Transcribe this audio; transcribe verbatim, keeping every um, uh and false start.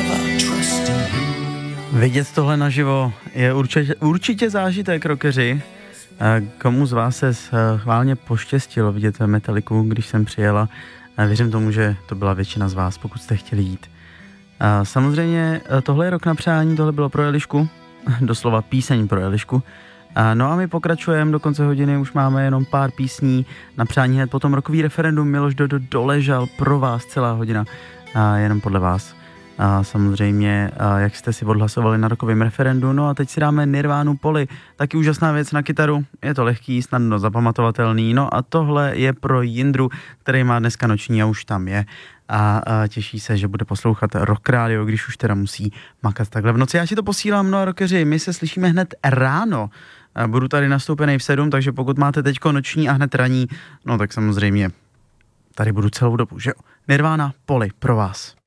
Vidět tohle naživo je určitě, určitě zážitek, rockeři. Komu z vás se chválně poštěstilo vidět Metalliku, když jsem přijela? Věřím tomu, že to byla většina z vás, pokud jste chtěli jít. Samozřejmě tohle je rok na přání, tohle bylo pro Elišku, doslova píseň pro Elišku. No a my pokračujeme, do konce hodiny už máme jenom pár písní na přání, hned potom rokový referendum. Miloš Dodo doležal pro vás celá hodina, jenom podle vás. A samozřejmě, a jak jste si odhlasovali na rokovém referendu. No a teď si dáme Nirvánu Poli, taky úžasná věc na kytaru, je to lehký, snadno zapamatovatelný. No a tohle je pro Jindru, který má dneska noční a už tam je. A, a těší se, že bude poslouchat Rock Radio, když už teda musí makat takhle v noci. Já si to posílám, no a rockeři, my se slyšíme hned ráno. A budu tady nastoupený v sedm, takže pokud máte teďko noční a hned raní, no tak samozřejmě tady budu celou dobu, že jo. Nirvána Poli pro vás.